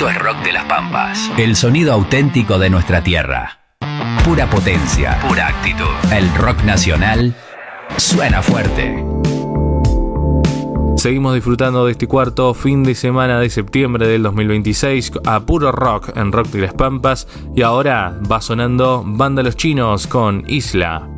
Esto es Rock de las Pampas. El sonido auténtico de nuestra tierra. Pura potencia, pura actitud. El rock nacional suena fuerte. Seguimos disfrutando de este cuarto fin de semana de septiembre del 2026 a puro rock en Rock de las Pampas. Y ahora va sonando Banda Los Chinos con Isla.